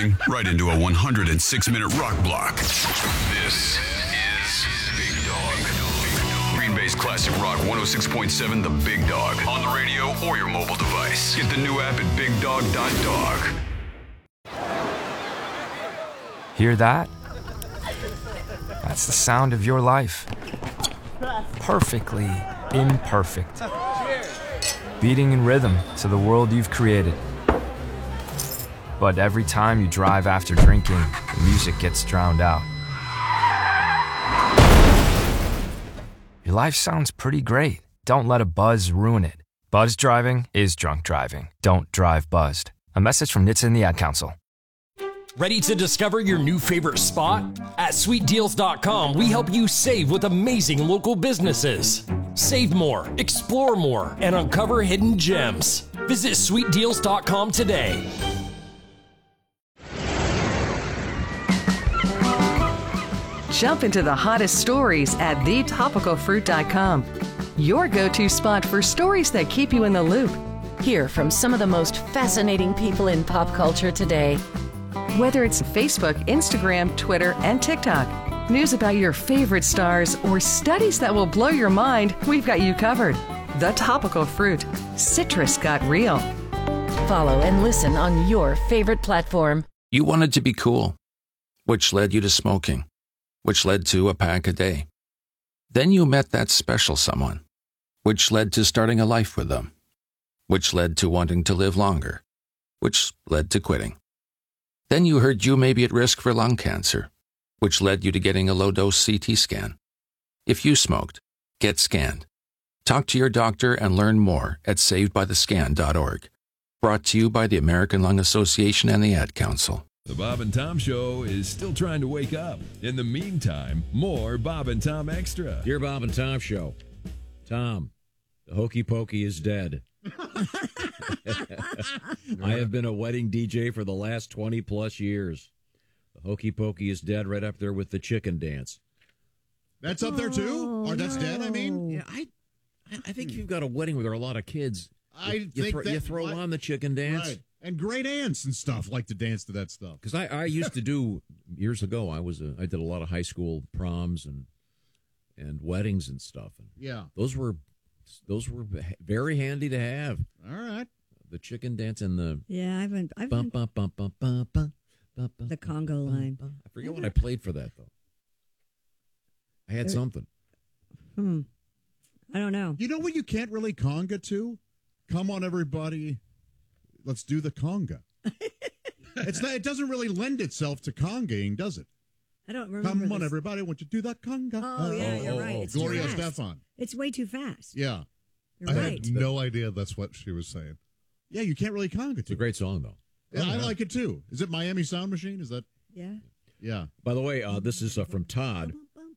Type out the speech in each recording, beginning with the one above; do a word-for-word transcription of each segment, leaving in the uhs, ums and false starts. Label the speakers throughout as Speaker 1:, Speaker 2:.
Speaker 1: morning right into a one hundred six minute rock block. This is Big Dog. Green Bay's classic rock one oh six point seven, The Big Dog. On the radio or your mobile device. Get the new app at big dog dot dog.
Speaker 2: Hear that? That's the sound of your life. Perfectly imperfect. Beating in rhythm to the world you've created. But every time you drive after drinking, the music gets drowned out. Your life sounds pretty great. Don't let a buzz ruin it. Buzz driving is drunk driving. Don't drive buzzed. A message from N H T S A and the Ad Council.
Speaker 3: Ready to discover your new favorite spot? At sweet deals dot com, we help you save with amazing local businesses. Save more, explore more, and uncover hidden gems. Visit sweet deals dot com today.
Speaker 4: Jump into the hottest stories at the topical fruit dot com. Your go-to spot for stories that keep you in the loop.
Speaker 5: Hear from some of the most fascinating people in pop culture today.
Speaker 4: Whether it's Facebook, Instagram, Twitter, and TikTok, news about your favorite stars, or studies that will blow your mind, we've got you covered. The Topical Fruit. Citrus got real.
Speaker 5: Follow and listen on your favorite platform.
Speaker 6: You wanted to be cool, which led you to smoking, which led to a pack a day. Then you met that special someone, which led to starting a life with them, which led to wanting to live longer, which led to quitting. Then you heard you may be at risk for lung cancer, which led you to getting a low-dose C T scan. If you smoked, get scanned. Talk to your doctor and learn more at saved by the scan dot org. Brought to you by the American Lung Association and the Ad Council.
Speaker 7: The Bob and Tom Show is still trying to wake up. In the meantime, more Bob and Tom Extra.
Speaker 8: Dear Bob and Tom Show. Tom, the Hokey Pokey is dead. I have been a wedding D J for the last twenty plus years. The Hokey Pokey is dead, right up there with the chicken dance.
Speaker 9: That's up there too? Or that's dead, I mean?
Speaker 8: Yeah, I I think if you've got a wedding where there are a lot of kids,
Speaker 9: I
Speaker 8: you,
Speaker 9: think
Speaker 8: throw,
Speaker 9: that,
Speaker 8: you throw
Speaker 9: I,
Speaker 8: on the chicken dance.
Speaker 9: Right. And great aunts and stuff like to dance to that stuff.
Speaker 8: Because I, I used to do, years ago, I was a, I did a lot of high school proms and and weddings and stuff. And
Speaker 9: yeah.
Speaker 8: Those were those were very handy to have.
Speaker 9: All right.
Speaker 8: The chicken dance and the...
Speaker 10: Yeah, I've been... I've
Speaker 8: bum,
Speaker 10: been
Speaker 8: bum, bum, bum, bum, bum,
Speaker 10: the Congo line.
Speaker 8: I forget what I played for that, though. I had something.
Speaker 10: Hmm. I don't know.
Speaker 9: You know what you can't really conga to? Come on, everybody. Let's do the conga. It's not, it doesn't really lend itself to congaing, does it?
Speaker 10: I don't remember.
Speaker 9: Come on,
Speaker 10: this.
Speaker 9: everybody. Won't you do that conga?
Speaker 10: Oh, yeah, you're
Speaker 9: oh,
Speaker 10: right.
Speaker 9: Oh,
Speaker 10: It's
Speaker 9: Gloria
Speaker 10: too fast.
Speaker 9: Estefan.
Speaker 10: It's way too fast.
Speaker 9: Yeah.
Speaker 10: You're
Speaker 11: I
Speaker 10: right.
Speaker 11: had no idea that's what she was saying.
Speaker 9: Yeah, you can't really conga to.
Speaker 8: It's a great song, though.
Speaker 9: Yeah,
Speaker 11: Oh,
Speaker 9: I
Speaker 11: yeah.
Speaker 9: like it, too. Is it Miami Sound Machine? Is that?
Speaker 10: Yeah.
Speaker 9: Yeah.
Speaker 8: By the way, uh, this is uh, from Todd.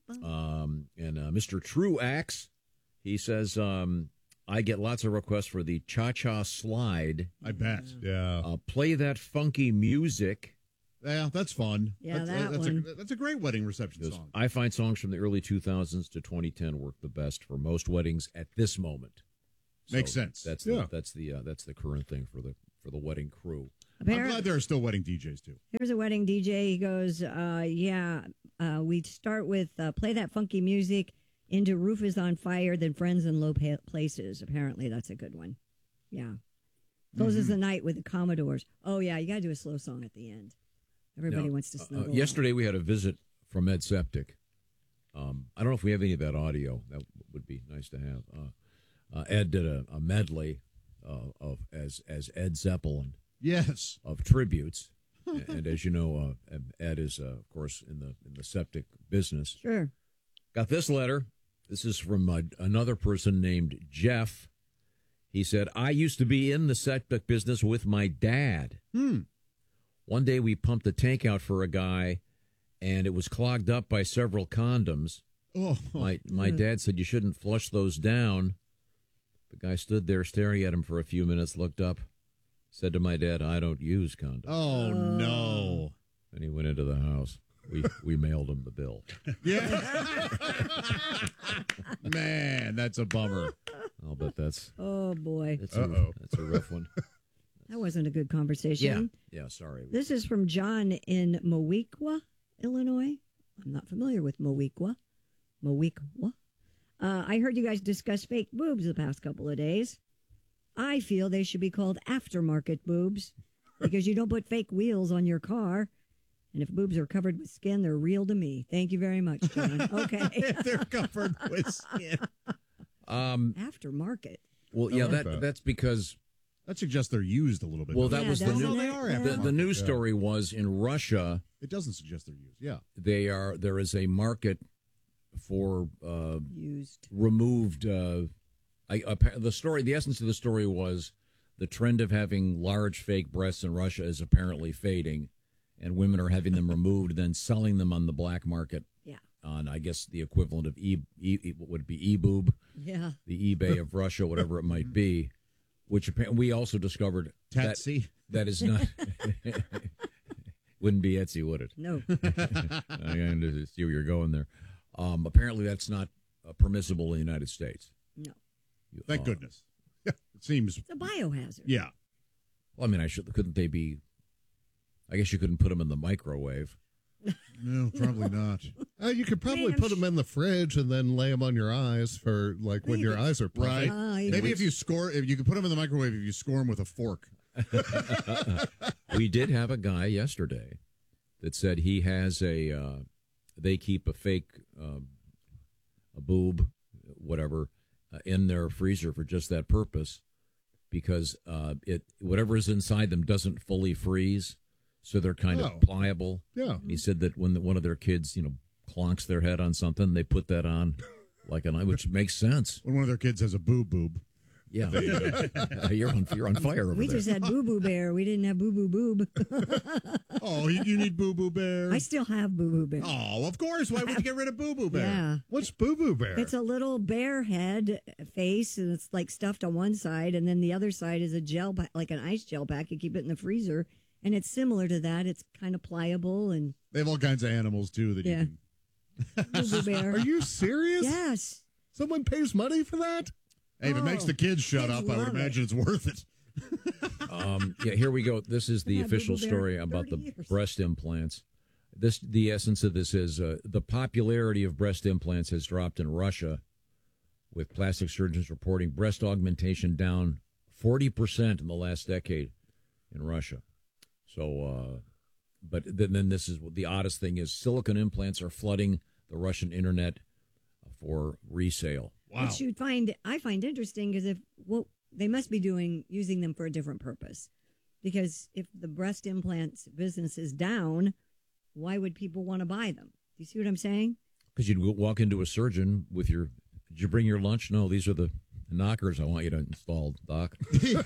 Speaker 8: Um, and uh, Mister True Axe, he says, um, I get lots of requests for the Cha-Cha Slide.
Speaker 9: I bet.
Speaker 11: Yeah.
Speaker 8: Uh, play that funky music.
Speaker 9: Yeah, that's fun.
Speaker 10: Yeah,
Speaker 9: that's,
Speaker 10: that
Speaker 9: that's
Speaker 10: one.
Speaker 9: A, that's a great wedding reception
Speaker 8: Because
Speaker 9: song.
Speaker 8: I find songs from the early two thousands to twenty ten work the best for most weddings at this moment.
Speaker 9: Makes
Speaker 8: So
Speaker 9: sense.
Speaker 8: That's
Speaker 11: Yeah.
Speaker 8: the, that's the uh, that's the current thing for the for the wedding crew.
Speaker 9: I'm
Speaker 10: Apparently,
Speaker 9: glad there are still wedding D Js, too.
Speaker 10: here's a wedding D J. He goes, uh, yeah, uh, we start with uh, play that funky music into Roof is on Fire, then Friends in Low pa- Places. Apparently, that's a good one. Yeah. Closes
Speaker 9: Mm-hmm.
Speaker 10: the night with the Commodores. Oh, yeah, you got to do a slow song at the end. Everybody
Speaker 8: Now,
Speaker 10: wants to
Speaker 8: uh,
Speaker 10: snuggle.
Speaker 8: uh, yesterday we had a visit from Ed Septic. Um, I don't know if we have any of that audio. That would be nice to have. Uh, uh, Ed did a, a medley uh, of as as Ed Zeppelin
Speaker 9: Yes.
Speaker 8: of tributes, and, and as you know, uh, Ed is uh, of course in the in the septic business.
Speaker 10: Sure.
Speaker 8: Got this letter. This is from uh, another person named Jeff. He said, "I used to be in the septic business with my dad.
Speaker 9: Hmm.
Speaker 8: One day we pumped a tank out for a guy, and it was clogged up by several condoms.
Speaker 9: Oh.
Speaker 8: My my dad said you shouldn't flush those down. The guy stood there staring at him for a few minutes, looked up, said to my dad, I don't use condoms.
Speaker 9: Oh, no.
Speaker 8: And he went into the house. We we mailed him the bill.
Speaker 9: Yeah. Man, that's a bummer.
Speaker 8: I'll bet that's
Speaker 10: Oh, boy.
Speaker 8: that's a,
Speaker 11: Uh-oh.
Speaker 8: that's a rough one.
Speaker 10: That wasn't a good conversation.
Speaker 8: Yeah, yeah, sorry.
Speaker 10: This is from John in Moweaqua, Illinois. I'm not familiar with Moweaqua. Moweaqua. Uh, I heard you guys discuss fake boobs the past couple of days. I feel they should be called aftermarket boobs because you don't put fake wheels on your car. And if boobs are covered with skin, they're real to me. Thank you very much, John. Okay.
Speaker 9: If they're covered with skin.
Speaker 8: Um,
Speaker 10: aftermarket.
Speaker 8: Well, yeah, that, that that's because
Speaker 9: that suggests they're used a little bit.
Speaker 8: Well, that
Speaker 10: Yeah,
Speaker 8: was the
Speaker 10: doesn't
Speaker 8: new,
Speaker 10: it?
Speaker 9: they are
Speaker 10: Yeah.
Speaker 8: the, the news
Speaker 9: Yeah.
Speaker 8: story was in Russia.
Speaker 9: It doesn't suggest they're used. Yeah,
Speaker 8: They are. There is a market for uh,
Speaker 10: Used.
Speaker 8: removed. Uh, I, appa- the story, the essence of the story was the trend of having large fake breasts in Russia is apparently fading, and women are having them removed, then selling them on the black market.
Speaker 10: Yeah.
Speaker 8: On, I guess, the equivalent of e, e, e what would it be, e-boob,
Speaker 10: Yeah.
Speaker 8: the eBay of Russia, whatever it might be. Which appa- we also discovered that
Speaker 9: Tatsy.
Speaker 8: that is not. Wouldn't be Etsy, would it?
Speaker 10: No.
Speaker 8: I can see where you're going there. Um, apparently, that's not uh, permissible in the United States.
Speaker 10: No.
Speaker 9: Thank
Speaker 8: Uh,
Speaker 9: goodness. Yeah, it seems.
Speaker 10: It's a biohazard.
Speaker 9: Yeah.
Speaker 8: Well, I mean, I should. Couldn't they be? I guess you couldn't put them in the microwave.
Speaker 11: No, probably not. Uh, you could probably
Speaker 10: Man,
Speaker 11: put them in the fridge and then lay them on your eyes for like when your eyes are puffy.
Speaker 9: Right.
Speaker 10: Ah, you
Speaker 9: Maybe
Speaker 10: know.
Speaker 9: if you score, if you could put them in the microwave, if you score them with a fork.
Speaker 8: We did have a guy yesterday that said he has a. Uh, they keep a fake uh, a boob, whatever, uh, in their freezer for just that purpose, because uh, it whatever is inside them doesn't fully freeze, so they're kind
Speaker 9: Oh.
Speaker 8: of pliable.
Speaker 11: Yeah.
Speaker 8: And he said that when the, one of their kids, you know, clonks their head on something, they put that on like an, which makes sense.
Speaker 9: When one of their kids has a boob boob.
Speaker 8: Yeah, you're on you're on fire over
Speaker 10: We
Speaker 8: there.
Speaker 10: just had Boo Boo Bear. We didn't have Boo Boo Boob.
Speaker 9: Oh, you, you need Boo Boo Bear.
Speaker 10: I still have Boo Boo Bear.
Speaker 9: Oh, of course. Why would you get rid of Boo Boo Bear?
Speaker 10: Yeah.
Speaker 11: What's Boo Boo Bear?
Speaker 10: It's a little bear head face, and it's like stuffed on one side, and then the other side is a gel, pa- like an ice gel pack. You keep it in the freezer, and it's similar to that. It's kind of pliable, and
Speaker 9: They have all kinds of animals too that
Speaker 10: Yeah.
Speaker 9: you can.
Speaker 10: Boo Boo Bear.
Speaker 11: Are you serious?
Speaker 10: Yes.
Speaker 11: Someone pays money for that?
Speaker 9: Hey, if it makes the kids shut
Speaker 10: kids
Speaker 9: up, I would
Speaker 10: love
Speaker 9: imagine it's worth it.
Speaker 8: Um, yeah, here we go. This is the
Speaker 10: Yeah,
Speaker 8: official
Speaker 10: Boo Boo Bear,
Speaker 8: story about the
Speaker 10: thirty years.
Speaker 8: breast implants. This, the essence of this is uh, the popularity of breast implants has dropped in Russia, with plastic surgeons reporting breast augmentation down forty percent in the last decade in Russia. So, uh, but then, then this is the oddest thing is silicone implants are flooding the Russian internet for resale.
Speaker 9: Wow.
Speaker 10: Which you find I find interesting because if well, they must be doing using them for a different purpose. Because if the breast implants business is down, why would people want to buy them? Do you see what I'm saying?
Speaker 8: Because you'd go- walk into a surgeon with your, did you bring your lunch? No, these are the knockers I want you to install, Doc.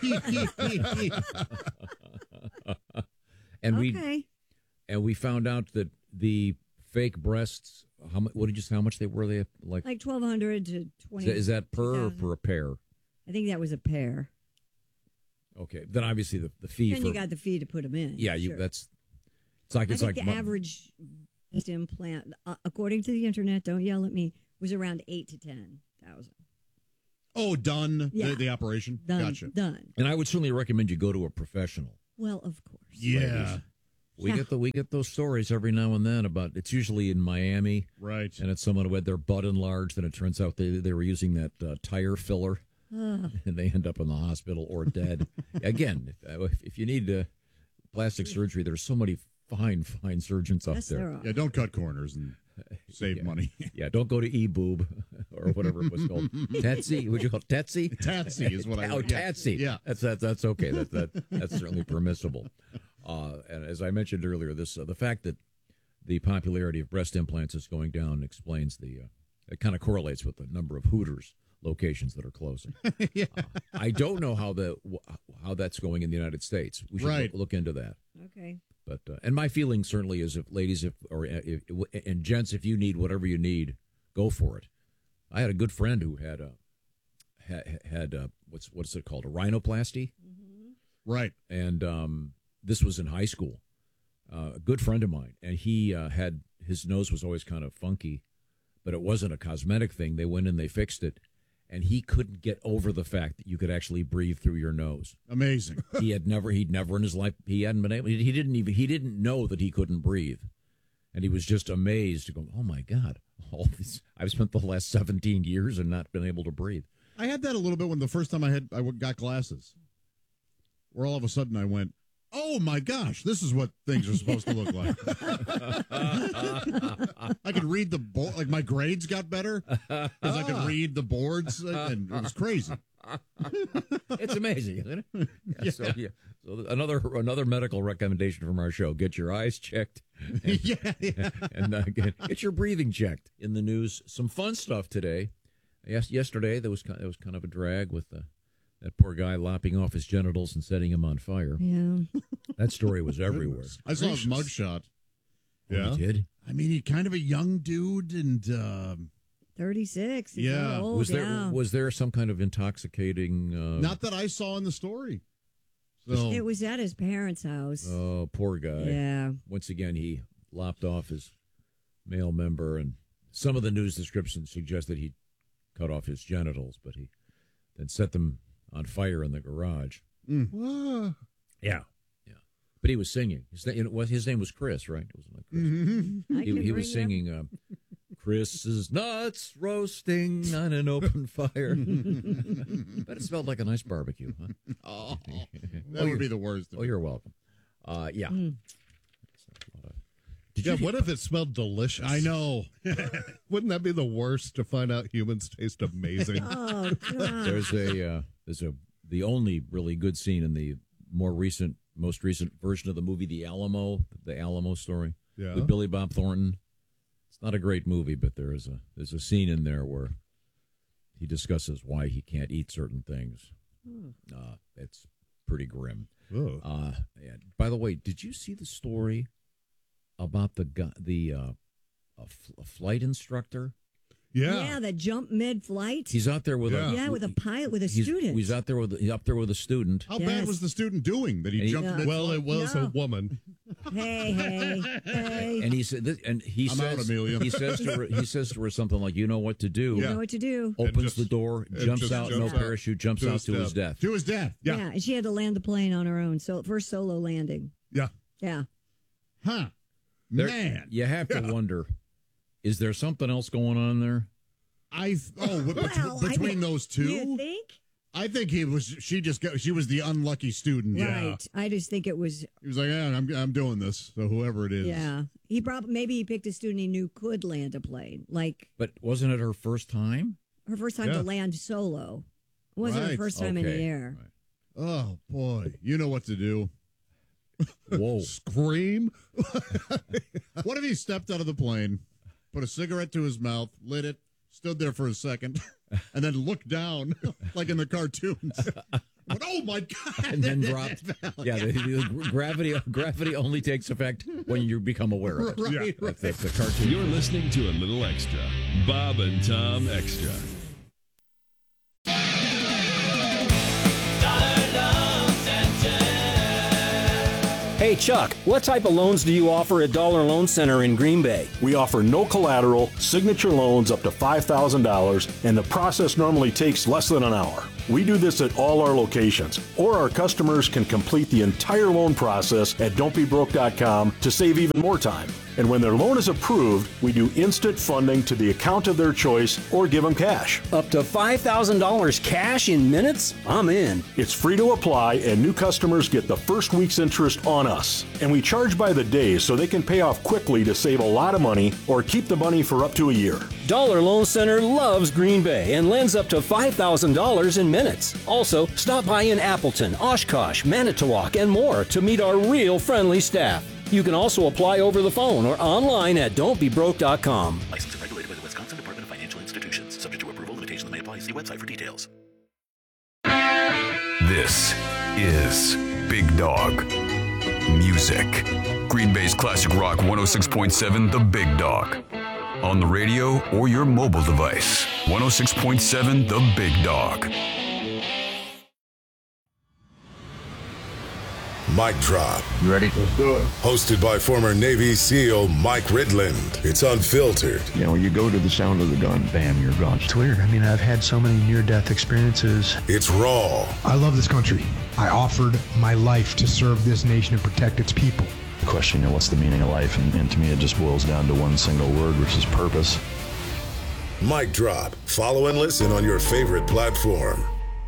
Speaker 8: and we
Speaker 10: Okay.
Speaker 8: and we found out that the fake breasts, how much? What did you say? How much they were? They like?
Speaker 10: Like twelve hundred to
Speaker 8: Is
Speaker 10: twenty.
Speaker 8: that, is that per or
Speaker 10: two thousand.
Speaker 8: per a pair?
Speaker 10: I think that was a pair.
Speaker 8: Okay, then obviously the the fee
Speaker 10: Then
Speaker 8: for
Speaker 10: you got the fee to put them in.
Speaker 8: yeah, you
Speaker 10: Sure.
Speaker 8: that's it's like
Speaker 10: I
Speaker 8: it's
Speaker 10: think
Speaker 8: like
Speaker 10: the
Speaker 8: mu-
Speaker 10: average breast implant, uh, according to the internet, don't yell at me, was around eight to ten thousand.
Speaker 9: Oh, done.
Speaker 10: Yeah.
Speaker 9: The, the operation.
Speaker 10: Done.
Speaker 9: Gotcha.
Speaker 10: Done.
Speaker 8: And I would certainly recommend you go to a professional.
Speaker 10: Well, of course.
Speaker 9: Yeah.
Speaker 8: We
Speaker 10: Yeah.
Speaker 8: get the we get those stories every now and then about it's usually in Miami,
Speaker 9: Right.
Speaker 8: and it's someone who had their butt enlarged, and it turns out they they were using that uh, tire filler,
Speaker 10: Ugh.
Speaker 8: and they end up in the hospital or dead. Again, if, if you need uh, plastic surgery, there's so many fine fine surgeons out
Speaker 10: Yes,
Speaker 8: there.
Speaker 10: there are.
Speaker 9: Yeah, don't cut corners and save
Speaker 8: Yeah.
Speaker 9: money.
Speaker 8: Yeah, don't go to eBoob or whatever it was called. Tetsy, would you call it Tetsy?
Speaker 9: Tatsy is what I
Speaker 8: Oh,
Speaker 9: would
Speaker 8: Tatsy.
Speaker 9: Yeah.
Speaker 8: that's that's that's okay. That that that's certainly permissible. Uh, and as I mentioned earlier, this uh, the fact that the popularity of breast implants is going down explains the. Uh, it kind of correlates with the number of Hooters locations that are closing.
Speaker 9: Yeah.
Speaker 8: Uh, I don't know how the wh- how that's going in the United States. We should
Speaker 9: Right.
Speaker 8: look, look into that.
Speaker 10: Okay.
Speaker 8: But uh, and my feeling certainly is if ladies if or if, and gents, if you need whatever you need, go for it. I had a good friend who had a had, had a, what's what's it called, a rhinoplasty,
Speaker 9: Right.
Speaker 8: and um, this was in high school. Uh, a good friend of mine, and he uh, had his nose was always kind of funky, but it wasn't a cosmetic thing. They went in, they fixed it, and he couldn't get over the fact that you could actually breathe through your nose.
Speaker 9: Amazing.
Speaker 8: He had never, he'd never in his life, he hadn't been able, he didn't even, he didn't know that he couldn't breathe. And he was just amazed to go, oh my God, all this, I've spent the last seventeen years and not been able to breathe.
Speaker 9: I had that a little bit when the first time I had I got glasses, where all of a sudden I went, oh my gosh, this is what things are supposed to look like. I could read the board, like my grades got better because I could read the boards, and it was crazy.
Speaker 8: It's amazing, isn't it? Yeah,
Speaker 9: Yeah.
Speaker 8: So, yeah. So another another medical recommendation from our show: get your eyes checked, and,
Speaker 9: yeah, yeah.
Speaker 8: and uh, get, get your breathing checked. In the news, some fun stuff today. Yes, yesterday there was kind, there was kind of a drag with the. That poor guy lopping off his genitals and setting him on fire.
Speaker 10: Yeah.
Speaker 8: That story was everywhere.
Speaker 9: I saw his mugshot.
Speaker 8: Oh, you did?
Speaker 9: I mean, he's kind of a young dude, and um,
Speaker 10: thirty-six. He's
Speaker 9: Yeah.
Speaker 10: not old,
Speaker 8: Was there
Speaker 10: yeah.
Speaker 8: was there some kind of intoxicating? Uh,
Speaker 9: not that I saw in the story. So
Speaker 10: It was at his parents' house.
Speaker 8: Oh, poor guy.
Speaker 10: Yeah.
Speaker 8: Once again, he lopped off his male member, and some of the news descriptions suggest that he cut off his genitals, but he then set them on fire in the garage.
Speaker 9: Mm.
Speaker 8: Yeah, yeah. But he was singing. His, name, it was, his name was Chris, right? It wasn't like Chris.
Speaker 9: Mm-hmm.
Speaker 10: I
Speaker 8: He,
Speaker 10: can
Speaker 8: he
Speaker 10: bring
Speaker 8: was
Speaker 10: it
Speaker 8: singing uh, Chris's nuts roasting on an open fire. But it smelled like a nice barbecue, huh?
Speaker 9: Oh, that
Speaker 8: Oh,
Speaker 9: would
Speaker 8: you-
Speaker 9: be the worst.
Speaker 8: Oh, you're welcome. Uh, yeah.
Speaker 10: Mm.
Speaker 8: Did
Speaker 11: yeah,
Speaker 8: you
Speaker 11: what if it smelled delicious?
Speaker 9: I know.
Speaker 11: Wouldn't that be the worst to find out humans taste amazing?
Speaker 10: Oh, God.
Speaker 8: There's a uh, there's a the only really good scene in the more recent, most recent version of the movie, The Alamo, the Alamo story
Speaker 11: Yeah.
Speaker 8: with Billy Bob Thornton. It's not a great movie, but there is a there's a scene in there where he discusses why he can't eat certain things. Uh, it's pretty grim.
Speaker 11: Oh.
Speaker 8: Uh, and by the way, did you see the story about the gu- the uh, a, f- a flight instructor?
Speaker 11: Yeah.
Speaker 10: Yeah, that jump mid-flight.
Speaker 8: He's out there with
Speaker 11: Yeah.
Speaker 8: a
Speaker 10: yeah, with a pilot, with a
Speaker 8: he's,
Speaker 10: student.
Speaker 8: He's out there with he's up there with a student.
Speaker 9: How
Speaker 10: Yes.
Speaker 9: bad was the student doing that he
Speaker 8: And he-
Speaker 9: jumped?
Speaker 10: Yeah.
Speaker 9: mid-
Speaker 11: Well, it was
Speaker 10: No.
Speaker 11: a woman.
Speaker 10: Hey, hey, hey.
Speaker 8: And he said, this, and he
Speaker 9: I'm
Speaker 8: says,
Speaker 9: out, Amelia.
Speaker 8: he says to her, he says to her something like, "You know what to do."
Speaker 10: You
Speaker 9: Yeah.
Speaker 10: know what to do.
Speaker 8: Opens
Speaker 11: just-
Speaker 8: the door,
Speaker 11: and
Speaker 8: jumps
Speaker 11: just
Speaker 8: out,
Speaker 11: jumps
Speaker 8: no
Speaker 11: out
Speaker 8: parachute, jumps
Speaker 11: to
Speaker 8: out
Speaker 11: his
Speaker 8: to his
Speaker 11: death.
Speaker 8: death.
Speaker 9: to his death.
Speaker 10: Yeah.
Speaker 9: Yeah.
Speaker 10: and she had to land the plane on her own. So first solo landing.
Speaker 11: Yeah.
Speaker 10: Yeah.
Speaker 9: Huh.
Speaker 8: There-
Speaker 9: Man.
Speaker 8: you have to wonder: is there something else going on there?
Speaker 9: I th- oh bet-
Speaker 10: Well, I
Speaker 9: between
Speaker 10: think-
Speaker 9: those two,
Speaker 10: You think?
Speaker 9: I think he was. She just got. She was the unlucky student.
Speaker 10: Right. I just think it was.
Speaker 9: He was like, yeah, I'm I'm doing this. So whoever it is.
Speaker 10: Yeah. He probably maybe he picked a student he knew could land a plane. Like
Speaker 8: But wasn't it her first time?
Speaker 10: her first time
Speaker 11: Yeah.
Speaker 10: to land solo. It wasn't her
Speaker 9: Right.
Speaker 10: first time in the
Speaker 8: Okay.
Speaker 10: air.
Speaker 8: Right.
Speaker 9: Oh boy, you know what to do.
Speaker 8: Whoa!
Speaker 11: Scream.
Speaker 9: What if he stepped out of the plane, put a cigarette to his mouth, lit it, stood there for a second, and then looked down like in the cartoons? Went, oh my god!
Speaker 8: And then dropped. Yeah, the, the gravity gravity only takes effect when you become aware of it.
Speaker 9: Right,
Speaker 8: Yeah,
Speaker 9: right.
Speaker 8: that's, that's the cartoon.
Speaker 7: You're listening to a little extra. Bob and Tom Extra.
Speaker 12: Hey Chuck, what type of loans do you offer at Dollar Loan Center in Green Bay?
Speaker 13: We offer no collateral, signature loans up to five thousand dollars, and the process normally takes less than an hour. We do this at all our locations, or our customers can complete the entire loan process at don't be broke dot com to save even more time. And when their loan is approved, we do instant funding to the account of their choice or give them cash.
Speaker 12: Up to five thousand dollars cash in minutes? I'm in.
Speaker 13: It's free to apply, and new customers get the first week's interest on us. And we charge by the day so they can pay off quickly to save a lot of money or keep the money for up to a year.
Speaker 12: Dollar Loan Center loves Green Bay and lends up to five thousand dollars in minutes. Also, stop by in Appleton, Oshkosh, Manitowoc, and more to meet our real friendly staff. You can also apply over the phone or online at don't be broke dot com.
Speaker 14: Licensed and regulated by the Wisconsin Department of Financial Institutions. Subject to approval, limitations may apply. See website for details.
Speaker 1: This is Big Dog Music. Green Bay's classic rock one oh six point seven, The Big Dog. On the radio or your mobile device. one oh six point seven, The Big Dog.
Speaker 15: Mic Drop.
Speaker 16: You ready? Let's do it.
Speaker 15: Hosted by former Navy SEAL Mike Ridland. It's unfiltered.
Speaker 16: You know, you go to the sound of the gun, bam, you're gone. It's weird. I mean, I've had so many near-death experiences.
Speaker 15: It's raw.
Speaker 17: I love this country. I offered my life to serve this nation and protect its people.
Speaker 16: Question, you know, what's the meaning of life? And, and to me, it just boils down to one single word, which is purpose.
Speaker 15: Mic Drop. Follow and listen on your favorite platform.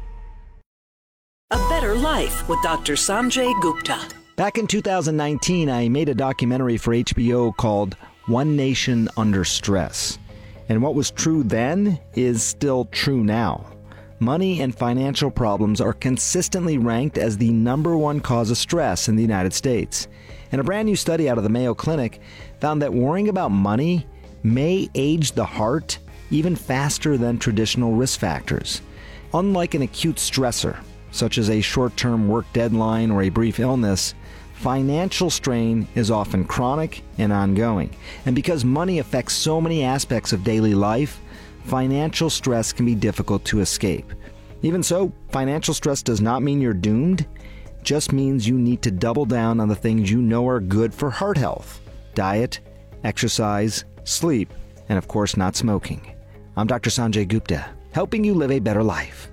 Speaker 18: A Better Life with Doctor Sanjay Gupta.
Speaker 19: Back in two thousand nineteen, I made a documentary for H B O called One Nation Under Stress. And what was true then is still true now. Money and financial problems are consistently ranked as the number one cause of stress in the United States. And a brand new study out of the Mayo Clinic found that worrying about money may age the heart even faster than traditional risk factors. Unlike an acute stressor, such as a short-term work deadline or a brief illness, financial strain is often chronic and ongoing. And because money affects so many aspects of daily life, financial stress can be difficult to escape. Even so, financial stress does not mean you're doomed. It just means you need to double down on the things you know are good for heart health: diet, exercise, sleep, and of course not smoking. I'm Doctor Sanjay Gupta, helping you live a better life.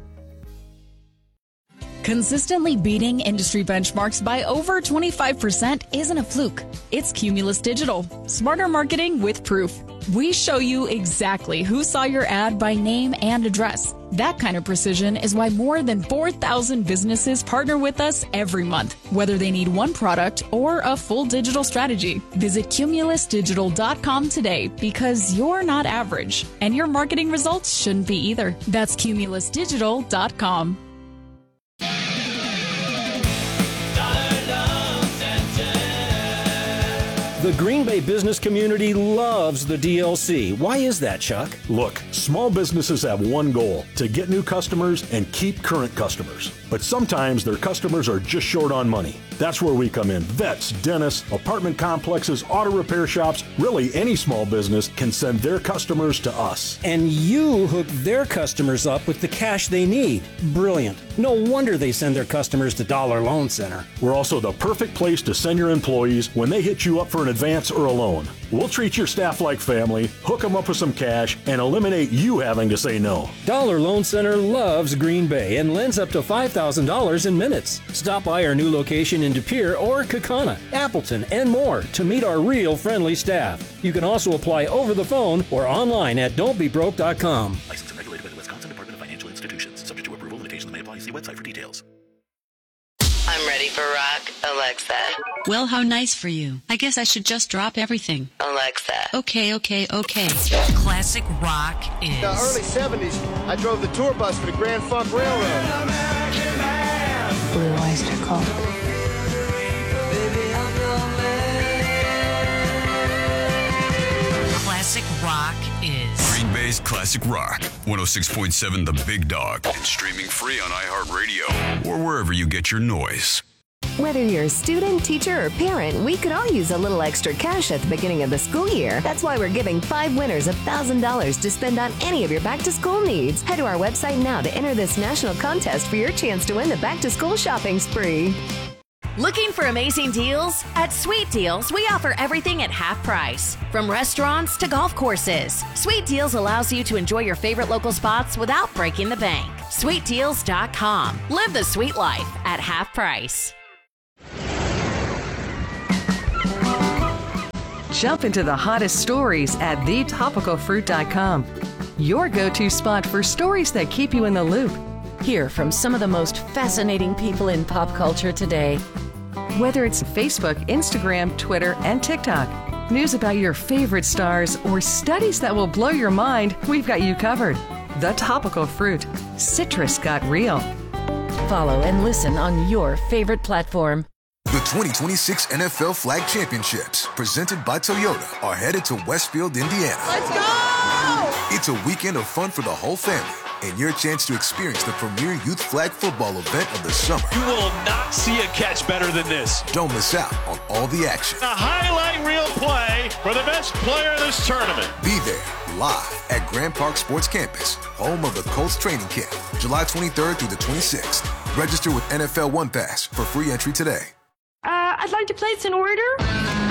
Speaker 20: Consistently beating industry benchmarks by over twenty-five percent isn't a fluke. It's Cumulus Digital. Smarter marketing with proof. We show you exactly who saw your ad by name and address. That kind of precision is why more than four thousand businesses partner with us every month, whether they need one product or a full digital strategy. Visit cumulus digital dot com today because you're not average, and your marketing results shouldn't be either. That's cumulus digital dot com.
Speaker 12: The Green Bay business community loves the D L C. Why is that, Chuck?
Speaker 13: Look, small businesses have one goal: to get new customers and keep current customers. But sometimes their customers are just short on money. That's where we come in. Vets, dentists, apartment complexes, auto repair shops, really any small business can send their customers to us.
Speaker 12: And you hook their customers up with the cash they need. Brilliant. No wonder they send their customers to Dollar Loan Center.
Speaker 13: We're also the perfect place to send your employees when they hit you up for an advance or a loan. We'll treat your staff like family, hook them up with some cash, and eliminate you having to say no.
Speaker 12: Dollar Loan Center loves Green Bay and lends up to five thousand dollars in minutes. Stop by our new location in De Pere or Kaukauna, Appleton, and more to meet our real friendly staff. You can also apply over the phone or online at don't be broke dot com.
Speaker 14: Licensed and regulated by the Wisconsin Department of Financial Institutions. Subject to approval, limitations may apply. See website for details.
Speaker 21: I'm ready for rock, Alexa.
Speaker 22: Well, how nice for you. I guess I should just drop everything.
Speaker 21: Alexa.
Speaker 22: Okay, okay, okay. Classic rock is...
Speaker 23: In the early seventies, I drove the tour bus for the Grand Funk Railroad.
Speaker 22: Blue Oyster Cult. Classic rock is...
Speaker 1: Green Bay's Classic Rock. one oh six point seven The Big Dog. And streaming free on iHeartRadio or wherever you get your noise.
Speaker 24: Whether you're a student, teacher, or parent, we could all use a little extra cash at the beginning of the school year. That's why we're giving five winners one thousand dollars to spend on any of your back-to-school needs. Head to our website now to enter this national contest for your chance to win the back-to-school shopping spree.
Speaker 25: Looking for amazing deals? At Sweet Deals, we offer everything at half price. From restaurants to golf courses, Sweet Deals allows you to enjoy your favorite local spots without breaking the bank. sweet deals dot com. Live the sweet life at half price.
Speaker 4: Jump into the hottest stories at the topical fruit dot com. Your go-to spot for stories that keep you in the loop.
Speaker 5: Hear from some of the most fascinating people in pop culture today.
Speaker 4: Whether it's Facebook, Instagram, Twitter, and TikTok, news about your favorite stars, or studies that will blow your mind, we've got you covered. The Topical Fruit. Citrus got real.
Speaker 5: Follow and listen on your favorite platform.
Speaker 26: The twenty twenty-six N F L Flag Championships, presented by Toyota, are headed to Westfield, Indiana.
Speaker 27: Let's go!
Speaker 26: It's a weekend of fun for the whole family and your chance to experience the premier youth flag football event of the summer.
Speaker 28: You will not see a catch better than this.
Speaker 26: Don't miss out on all the action.
Speaker 28: A highlight reel play for the best player in this tournament.
Speaker 26: Be there live at Grand Park Sports Campus, home of the Colts training camp, July twenty-third through the twenty-sixth. Register with N F L One Pass for free entry today.
Speaker 2: I'd like to place an order.